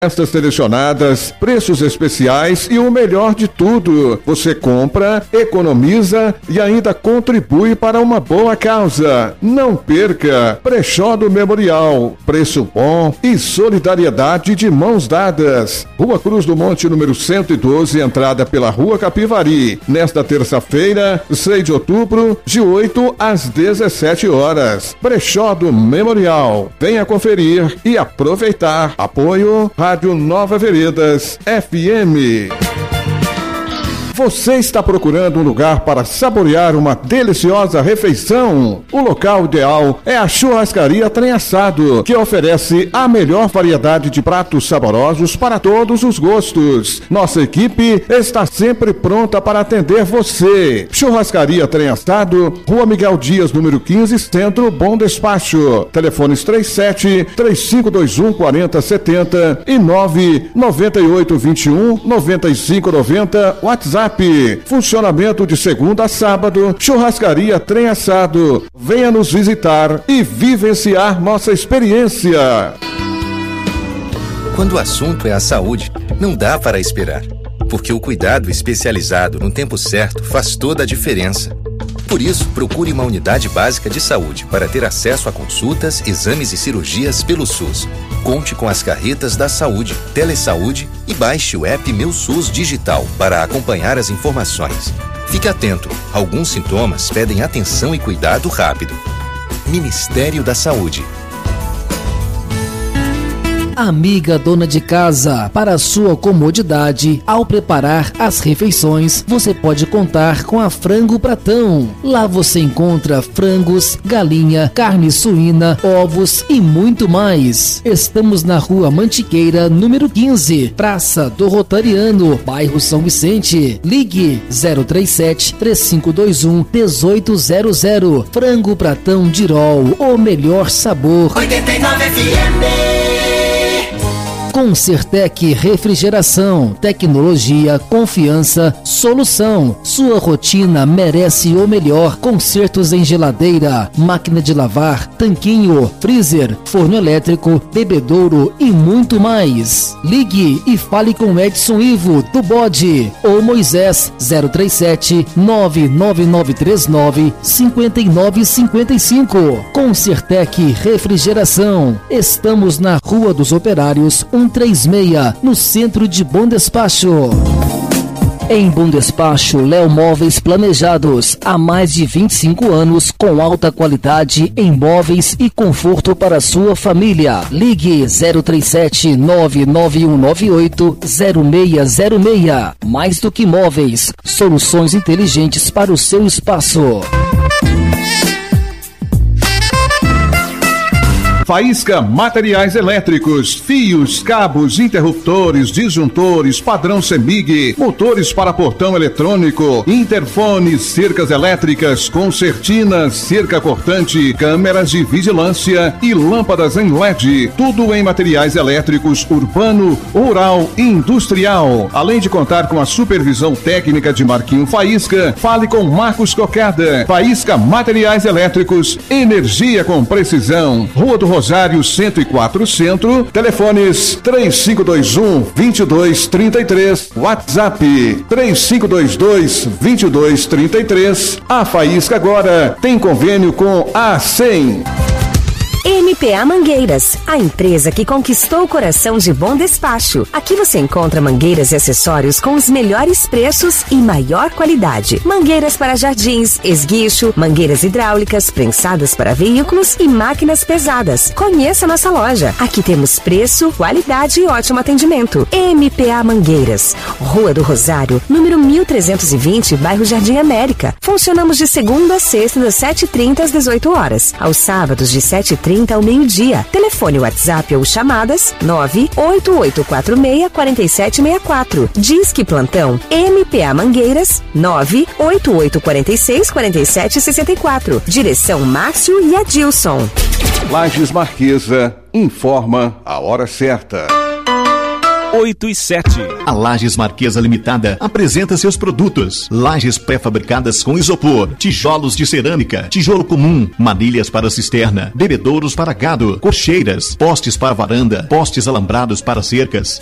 Estas selecionadas, preços especiais e o melhor de tudo, você compra, economiza e ainda contribui para uma boa causa. Não perca! Brechó do Memorial, preço bom e solidariedade de mãos dadas. Rua Cruz do Monte, número 112, entrada pela Rua Capivari. Nesta terça-feira, 6 de outubro, de 8 às 17 horas. Brechó do Memorial. Venha conferir e aproveitar. Apoio Rádio Nova Veredas FM. Você está procurando um lugar para saborear uma deliciosa refeição? O local ideal é a Churrascaria Trem Assado, que oferece a melhor variedade de pratos saborosos para todos os gostos. Nossa equipe está sempre pronta para atender você. Churrascaria Trem Assado, Rua Miguel Dias, número 15, Centro, Bom Despacho. Telefones 37-3521-4070 e 99821-9590, WhatsApp. Funcionamento de segunda a sábado. Churrascaria Trem Assado. Venha nos visitar e vivenciar nossa experiência. Quando o assunto é a saúde, não dá para esperar, porque o cuidado especializado no tempo certo faz toda a diferença. Por isso, procure uma unidade básica de saúde para ter acesso a consultas, exames e cirurgias pelo SUS. Conte com as carretas da saúde, Telesaúde e baixe o app Meu SUS Digital para acompanhar as informações. Fique atento, alguns sintomas pedem atenção e cuidado rápido. Ministério da Saúde. Amiga dona de casa, para sua comodidade, ao preparar as refeições, você pode contar com a Frango Pratão. Lá você encontra frangos, galinha, carne suína, ovos e muito mais. Estamos na Rua Mantiqueira, número 15, Praça do Rotariano, bairro São Vicente. Ligue 037-3521-1800. Frango Pratão Dirol, o melhor sabor. 89 FM. Concertec Refrigeração, tecnologia, confiança, solução. Sua rotina merece o melhor. Consertos em geladeira, máquina de lavar, tanquinho, freezer, forno elétrico, bebedouro e muito mais. Ligue e fale com Edson Ivo do Bode ou Moisés 037-99939-5955. Concertec Refrigeração. Estamos na Rua dos Operários 136, no centro de Bom Despacho. Em Bom Despacho, Léo Móveis Planejados, há mais de 25 anos, com alta qualidade em móveis e conforto para sua família. Ligue 037-99198-0606. Mais do que móveis, soluções inteligentes para o seu espaço. Faísca Materiais Elétricos, fios, cabos, interruptores, disjuntores, padrão CEMIG, motores para portão eletrônico, interfones, cercas elétricas, concertinas, cerca cortante, câmeras de vigilância e lâmpadas em LED. Tudo em materiais elétricos urbano, rural e industrial. Além de contar com a supervisão técnica de Marquinho Faísca, fale com Marcos Cocada. Faísca Materiais Elétricos, energia com precisão. Rua do Rosário 104 Centro, telefones 3521-2233, WhatsApp 3522-2233. A Faísca agora tem convênio com a ACEM. MPA Mangueiras, a empresa que conquistou o coração de Bom Despacho. Aqui você encontra mangueiras e acessórios com os melhores preços e maior qualidade. Mangueiras para jardins, esguicho, mangueiras hidráulicas, prensadas para veículos e máquinas pesadas. Conheça nossa loja. Aqui temos preço, qualidade e ótimo atendimento. MPA Mangueiras, Rua do Rosário, número 1320, bairro Jardim América. Funcionamos de segunda a sexta, das 7h30 às 18 horas. Aos sábados, de 7h30 ao meio-dia. Telefone WhatsApp ou chamadas 98846-4764. Disque Plantão MPA Mangueiras 98846-4764. Direção Márcio e Adilson. Lages Marquesa informa a hora certa. 8 e 7. A Lajes Marquesa Limitada apresenta seus produtos: lajes pré-fabricadas com isopor, tijolos de cerâmica, tijolo comum, manilhas para cisterna, bebedouros para gado, cocheiras, postes para varanda, postes alambrados para cercas,